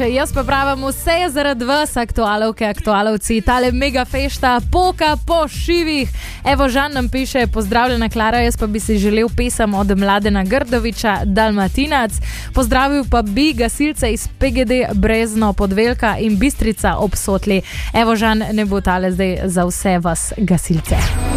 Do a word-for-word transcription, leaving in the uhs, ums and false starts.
Jaz pa pravim, vse je zaradi vas, aktualovke, aktualovci, tale mega fešta, poka po šivih. Evo, Žan nam piše, pozdravljena Klara, jaz pa bi si želel pesem od Mladena Grdoviča, Dalmatinac. Pozdravil pa bi gasilce iz P G D Brezno, Podvelka in Bistrica ob Sotli. Evo, Žan, ne bo tale zdaj za vse vas gasilce.